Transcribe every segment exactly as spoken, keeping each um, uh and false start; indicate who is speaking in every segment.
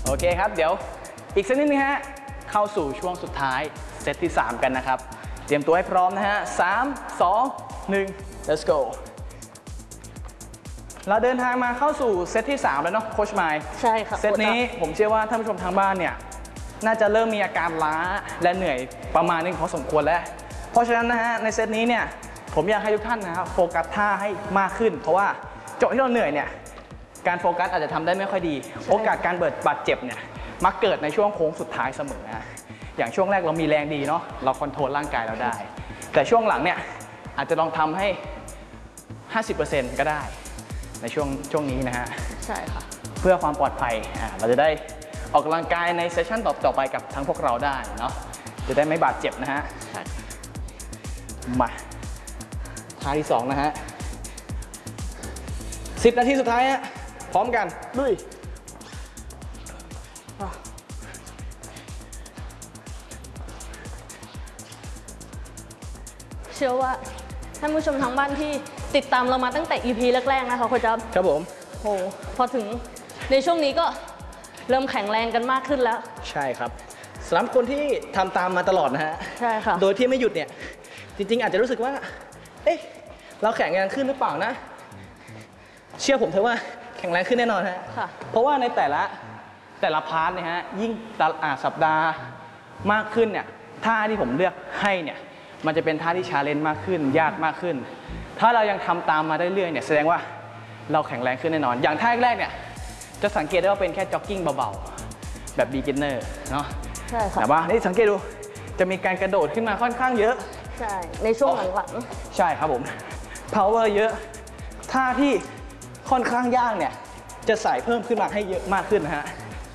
Speaker 1: โอเคครับเดี๋ยวอีกสักนิดนึงฮะเข้าสู่ช่วงสุดท้ายเซตที่สามกันนะครับเตรียมตัวให้พร้อมนะฮะสาม สอง หนึ่ง let's go เราเดินทางมาเข้าสู่เซตที่สามแล้วเนาะโค้ชไมค์
Speaker 2: ใช่ครับ
Speaker 1: เซตนี้ผมเชื่อว่าท่านผู้ชมทางบ้านเนี่ยน่าจะเริ่มมีอาการล้าและเหนื่อยประมาณนึงพอสมควรแล้วเพราะฉะนั้นนะฮะในเซตนี้เนี่ยผมอยากให้ทุกท่านนะครับโฟกัสท่าให้มากขึ้นเพราะว่าโจทย์ที่เราเหนื่อยเนี่ยการโฟกัสอาจจะทำได้ไม่ค่อยดีโอกาสการเบิดบาดเจ็บเนี่ยมักเกิดในช่วงโค้งสุดท้ายเสมอนะอย่างช่วงแรกเรามีแรงดีเนาะเราคอนโทรลร่างกายเราได้แต่ช่วงหลังเนี่ยอาจจะลองทำให้ ห้าสิบเปอร์เซ็นต์ ก็ได้ในช่วงช่วงนี้นะฮะ
Speaker 2: ใช่ค่ะ
Speaker 1: เพื่อความปลอดภัยเราจะได้ออกกำลังกายในเซสชั่นต่อไปกับทั้งพวกเราได้เนาะจะได้ไม่บาดเจ็บนะฮะมาท่าที่สองนะฮะสิบนาทีสุดท้ายฮะพร้อมกันลุย
Speaker 2: เชื่อว่าท่านผู้ชมทางบ้านที่ติดตามเรามาตั้งแต่ อี พี แรกๆนะคะคุณจ๊อบ
Speaker 1: ครับผม
Speaker 2: โหพอถึงในช่วงนี้ก็เริ่มแข็งแรงกันมากขึ้นแล้ว
Speaker 1: ใช่ครับสำหรับคนที่ทำตามมาตลอดนะฮะ
Speaker 2: ใช่ค่ะ
Speaker 1: โดยที่ไม่หยุดเนี่ยจริงๆอาจจะรู้สึกว่าเอ๊ะเราแข็งแรงขึ้นหรือเปล่านะเชื่อผมเถอะว่าแข็งแรงขึ้นแน่นอนฮะเพราะว่าในแต่ละแต่ละพาร์ทเนี่ยฮะยิ่งสัปดาห์มากขึ้นเนี่ยท่าที่ผมเลือกให้เนี่ยมันจะเป็นท่าที่ชาเลนจ์มากขึ้นยากมากขึ้นถ้าเรายังทำตามมาได้เรื่อยเนี่ยแสดงว่าเราแข็งแรงขึ้นแน่นอนอย่างท่าแรกเนี่ยจะสังเกตได้ว่าเป็นแค่จ็อกกิ้งเบาๆแบบ beginner เนาะ
Speaker 2: ใช่ค่ะ
Speaker 1: แต่ว่านี่สังเกตดูจะมีการกระโดดขึ้นมาค่อนข้างเยอะ
Speaker 2: ใช่ในช่วงหลัง
Speaker 1: ๆใช่ครับผม power เยอะท่าที่ค่อนข้างยากเนี่ยจะใส่เพิ่มขึ้นมาให้เยอะมากขึ้นนะฮะ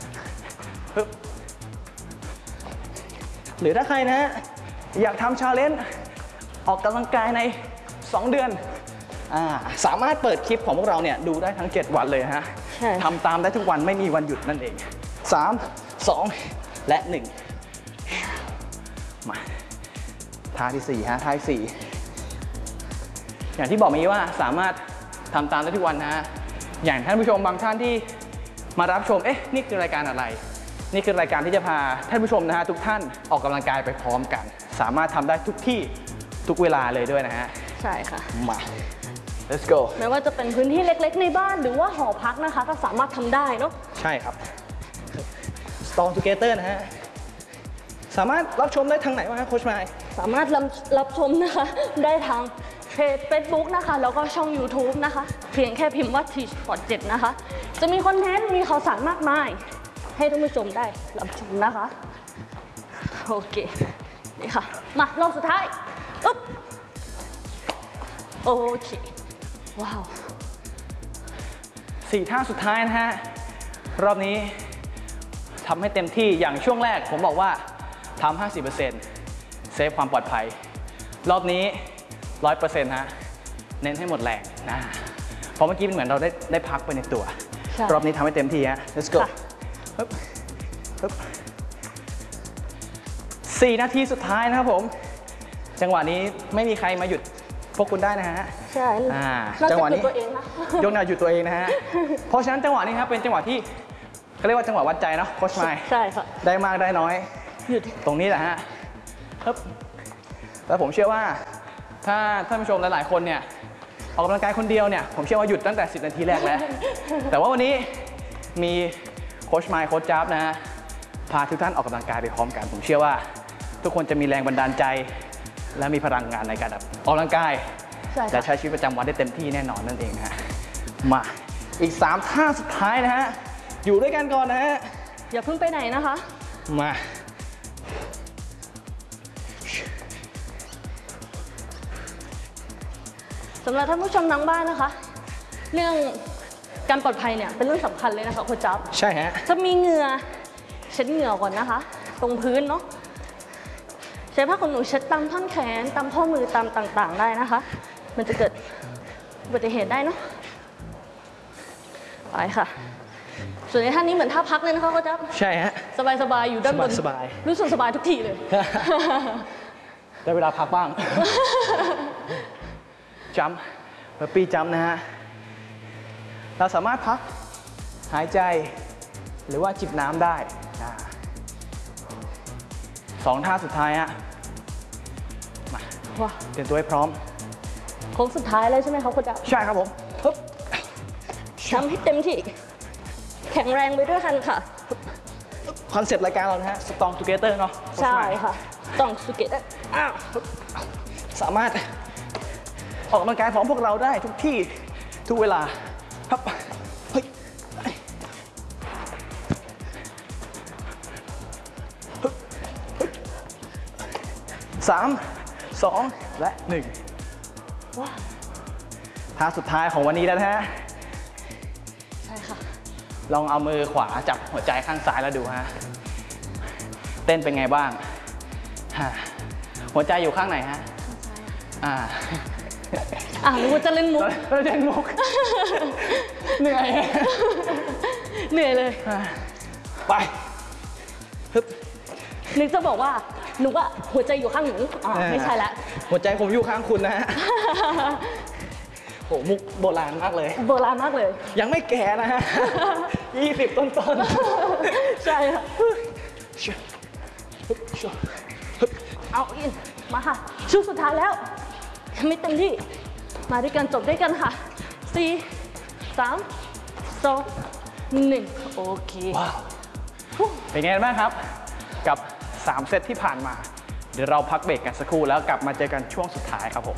Speaker 1: หรือถ้าใครนะฮะอยากทำชาเลนจ์ออกกำลังกายในสองเดือนสามารถเปิดคลิปของพวกเราเนี่ยดูได้ทั้งเจ็ดวันเลยฮะทำตามได้ทุกวันไม่มีวันหยุดนั่นเองสาม สอง และหนึ่งมาท่าที่สี่ฮะท่าที่สี่อย่างที่บอกเมื่อกี้ว่าสามารถทำตามได้ทุกวันนะฮะอย่างท่านผู้ชมบางท่านที่มารับชมเอ๊ะนี่คือรายการอะไรนี่คือรายการที่จะพาท่านผู้ชมนะฮะทุกท่านออกกำลังกายไปพร้อมกันสามารถทำได้ทุกที่ทุกเวลาเลยด้วยนะฮะ
Speaker 2: ใช่ค่ะ
Speaker 1: มา let's go
Speaker 2: ไม่ว่าจะเป็นพื้นที่เล็กๆในบ้านหรือว่าหอพักนะคะก็สามารถทำได้เนาะ
Speaker 1: ใช่ครับ Strong Together นะฮะสามารถรับชมได้ทางไหนวะครับโค้ชไมค์
Speaker 2: สามารถรับรับชมนะคะได้ทางเพจ Facebook นะคะแล้วก็ช่อง YouTube นะคะเพียงแค่พิมพ์ว่า ที สปอร์ต เจ็ด นะคะจะมีคอนเทนต์มีข่าวสารมากมายให้ท่านผู้ชมได้รับชมนะคะโอเคนี่ค่ะมารอบสุดท้ายอุ๊บโอเคว้าว
Speaker 1: สี่ท่าสุดท้ายนะฮะรอบนี้ทำให้เต็มที่อย่างช่วงแรกผมบอกว่าทำ ห้าสิบเปอร์เซ็นต์ เซฟความปลอดภัยรอบนี้ ร้อยเปอร์เซ็นต์ ฮะเน้นให้หมดแรงนะเพราะเมื่อกี้เหมือนเราได้ได้พักไปในตัวรอบนี้ทำให้เต็มที่ฮะ let's go สี่นาทีสุดท้ายนะครับผมจังหวะนี้ไม่มีใครมาหยุดพวกคุณได้นะฮะ
Speaker 2: ใช่
Speaker 1: จังหวะนี้ยกแนวหยุดตัวเองนะฮะเพราะฉะนั้นจังหวะนี้ครับเป็นจังหวะที่เขาเรียกว่าจังหวะวัดใจเนาะโค้ชไมค์
Speaker 2: ใช่ค่ะ
Speaker 1: ได้มากได้น้อยหยุดตรงนี้แหละฮะแล้วผมเชื่อว่าถ้าท่านผู้ชมหลายๆคนเนี่ยออกกำลังกายคนเดียวเนี่ยผมเชื่อว่าหยุดตั้งแต่สิบนาทีแรกแล้วแต่ว่าวันนี้มีโค้ชไมค์โค้ชจ๊าบนะฮะพาทุกท่านออกกำลังกายไปพร้อมกันผมเชื่อว่าทุกคนจะมีแรงบันดาลใจและมีพลังงานในการออกกำลังกายและใช้ชีวิตประจำวันได้เต็มที่แน่นอนนั่นเองนะฮะมาอีกสามท่าสุดท้ายนะฮะอยู่ด้วยกันก่อนนะฮะ
Speaker 2: อย่าเพิ่งไปไหนนะคะ
Speaker 1: มา
Speaker 2: สำหรับท่านผู้ชมทางบ้านนะคะเรื่องการปลอดภัยเนี่ยเป็นเรื่องสำคัญเลยนะคะโค้ชจ๊อบ
Speaker 1: ใช่ฮะ
Speaker 2: จะมีเหงื่อเช็ดเหงื่อก่อนนะคะตรงพื้นเนาะใช้ผ้าขนหนูเช็ดตามท่อนแขนตามข้อมือตามต่างๆได้นะคะมันจะเกิดอุบัติเหตุได้เนาะไปค่ะส่วนในท่านี้เหมือนท่าพักเลยนะคะโค้ชจ๊อบ
Speaker 1: ใช่ฮะ
Speaker 2: สบายๆอยู่ด้านบน
Speaker 1: สบาย
Speaker 2: รู้สึกสบายทุกทีเลย
Speaker 1: ได้เวลาพักบ้างจัมป์แบบปีจัมป์นะฮะเราสามารถพักหายใจหรือว่าจิบน้ำได้สองท่าสุดท้ายฮะมา
Speaker 2: ว้า
Speaker 1: เตรียมตัวให้พร้อม
Speaker 2: โค้งสุดท้ายเลยใช่ไหมคะคุณจ๊ะ
Speaker 1: ใช่ครับผมฮึบ
Speaker 2: ทำให้เต็มที่แข็งแรงไปด้วยกันค่ะ
Speaker 1: คอนเซปต์รายการเรานะฮะ Strong Together เนาะ
Speaker 2: ใช่ค่ะ ต้องสุเกะอ้าว
Speaker 1: สามารถออกกำลังกายของพวกเราได้ทุกที่ทุกเวลาครับเฮ้ยสามสองและหนึ่ง
Speaker 2: ว้าว
Speaker 1: ท่าสุดท้ายของวันนี้แล้วนะฮะ
Speaker 2: ใช่ค่ะ
Speaker 1: ลองเอามือขวาจับหัวใจข้างซ้ายแล้วดูฮะ เต้นเป็นไงบ้างฮะหัวใจอยู่ข้างไหนฮะ อ่า
Speaker 2: อ่ะนึกว่าจะเล่นมุก
Speaker 1: เล่นมุก เหนื่อย
Speaker 2: เหนื่อยเลย
Speaker 1: ไปฮึบ
Speaker 2: นึกจะบอกว่าหนูว่าหัวใจอยู่ข้างหนูอ๋อไม่ใช่ละ
Speaker 1: หัวใจผมอยู่ข้างคุณนะฮะ โหมุกโบราณมากเลย
Speaker 2: โบราณมากเลย
Speaker 1: ยังไม่แก่นะฮะ ยี่สิบต้นๆ
Speaker 2: ใช่ค่ะ เอาอินมาค่ะชุดสุดท้ายแล้วยังไม่เต็มที่ มาด้วยกันจบด้วยกันค่ะสี่สามสองหนึ่งโอเค
Speaker 1: ว้าว เป็นไงบ้างครับ กับสามเซตที่ผ่านมา เดี๋ยวเราพักเบรกกันสักครู่แล้วกลับมาเจอกันช่วงสุดท้ายครับผม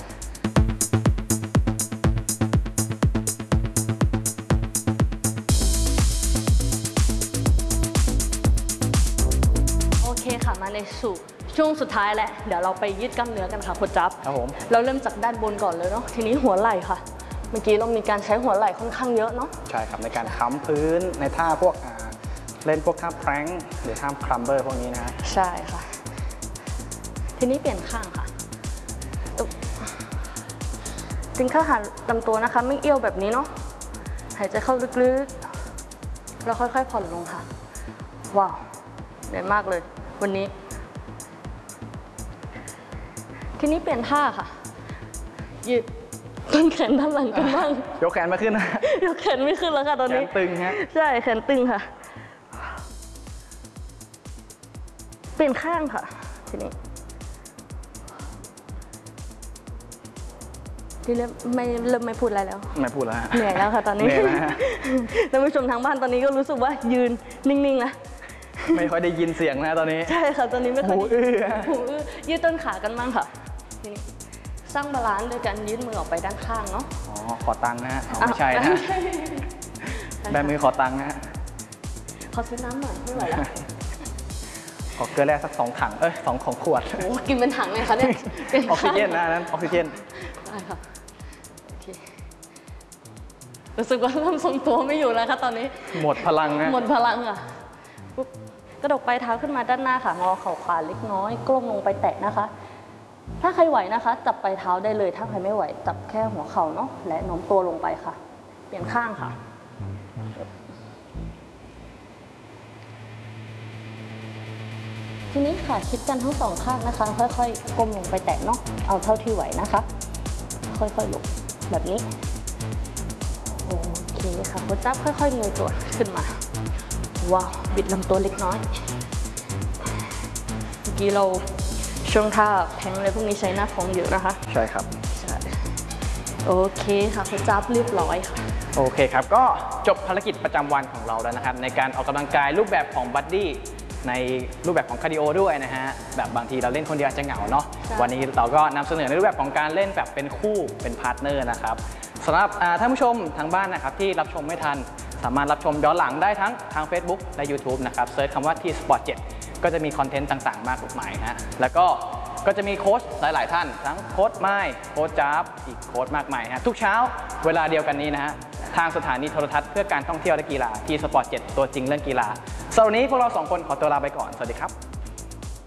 Speaker 2: โอเคค่ะมาในสู่ช่วงสุดท้ายแล้วเดี๋ยวเราไปยืดกล้ามเนื้อกันค่ะโค้ชจ๊บ
Speaker 1: ครับผม
Speaker 2: เราเริ่มจากด้านบนก่อนเลยเนาะทีนี้หัวไหล่ค่ะ เมื่อกี้เรามีการใช้หัวไหล่ค่อนข้างเยอะเนาะ
Speaker 1: ใช่ครับในการค้ำพื้นในท่าพวกอ่าเล่นพวกท่าแพร้งหรือท่าคลัมเบอร์พวกนี้นะฮะ
Speaker 2: ใช่ค่ะ ทีนี้เปลี่ยนข้างค่ะตุ๊บดึงเข้าหาลำตัวนะคะ ไม่เอี้ยวแบบนี้เนาะหายใจเข้าลึกๆแล้วค่อยๆผ่อนลงค่ะว้าวเหนื่อยมากเลย วันนี้ ทีนี้เปลี่ยนท่าค่ะ ยืดต้นแขนด้านหลังกันบ้าง
Speaker 1: ยกแขนมาขึ้นนะ
Speaker 2: ยกแขนไม่ขึ้นแล้วค่ะตอน
Speaker 1: แข
Speaker 2: นี้
Speaker 1: นตึงฮะ
Speaker 2: ใช่แขนตึงค่ะ เปลี่ยนข้างค่ะ ทีนี้ที่เริ่มไม่เริ่มไม่พูดอะไรแล้ว
Speaker 1: ไม่พูดแล้วฮะ
Speaker 2: เหนื่อยแล้วค่ะตอนนี้
Speaker 1: เหนื่อยแล้วฮะ
Speaker 2: ท่านผู้ชมทางบ้านตอนนี้ก็รู้สึกว่ายืนนิ่งๆแล้ว
Speaker 1: ไม่ค่อยได้ยินเสียงนะตอนนี้
Speaker 2: ใช่ค่ะตอนนี้ไม่ค่อย
Speaker 1: หูอื้อ
Speaker 2: หูอื้อยืดต้นขากันบ้างค่ะทีนี้สร้างบาลานซ์โดยการยืดมือออกไปด้านข้างเนาะ
Speaker 1: อ๋อขอตังค์นะฮะอ๋อไม่ใช่นะฮะแบมือขอตังค์นะฮะ
Speaker 2: ขอซื้อน้ำหน่อยไม่ไหวแล้ว
Speaker 1: ขอเกลือแร่สักสองถังเอ้ยสองของขวด
Speaker 2: โอ้กินเป็นถังเลยค่ะเนี่ยป็
Speaker 1: ออกซิเจนนะอันนั้นออกซิเจน
Speaker 2: ได้ค่ะโอเครู้สึกว่าเริ่มทรงตัวไม่อยู่แล้วค่ะตอนนี้
Speaker 1: หมดพลังนะ
Speaker 2: หมดพลังอ่ะปุ๊บกระดกปลายเท้าขึ้นมาด้านหน้าค่ะงอเข่าขวาเล็กน้อยกลมลงไปแตะนะคะ ถ้าใครไหวนะคะ จับปลายเท้าได้เลย ถ้าใครไม่ไหวจับแค่หัวเข่าเนาะและโน้มตัวลงไปค่ะ เปลี่ยนข้างค่ะ ทีนี้ค่ะคิดกันทั้งสองข้างนะคะ ค่อยๆก้มลงไปแตะเนาะเอาเท่าที่ไหวนะคะ ค่อยๆลงแบบนี้โอเคค่ะโค้ชจับค่อยๆเงยตัวขึ้นมาว้าวบิดลำตัวเล็กน้อยเมื่อกี้เราช่วงท่าแพงอะไรพวกนี้ใช้หน้าท้องเยอะนะคะ
Speaker 1: ใช่ครับ
Speaker 2: ใช่โอเคค่ะโค้ชจับเรียบร้อยค่ะ
Speaker 1: โอเคครับก็จบภารกิจประจำวันของเราแล้วนะครับในการออกกำลังกายรูปแบบของบัดดี้ในรูปแบบของคาร์ดิโอด้วยนะฮะแบบบางทีเราเล่นคนเดียวอาจจะเหงาเนาะ
Speaker 2: ใช่
Speaker 1: วันนี้เราก็นำเสนอในรูปแบบของการเล่นแบบเป็นคู่เป็นพาร์ทเนอร์นะครับสำหรับอ่าท่านผู้ชมทางบ้านนะครับที่รับชมไม่ทันสามารถรับชมย้อนหลังได้ทั้งทาง Facebook และ YouTube นะครับเซิร์ชคำว่า ที สปอร์ต เจ็ด ก็จะมีคอนเทนต์ต่างๆ มากมายฮะแล้วก็ก็จะมีโค้ชหลาย ๆ ท่านทั้งโค้ชไม้โค้ชจ๊าบอีกโค้ชมากมายฮะทุกเช้าเวลาเดียวกันนี้นะฮะทางสถานีโทรทัศน์เพื่อการท่องเที่ยวและกีฬา ที สปอร์ต เจ็ด ตัวจริงเรื่องกีฬาสำหรับวันนี้พวกเราสองคนขอตัวลาไปก่อนสวัสดีครับ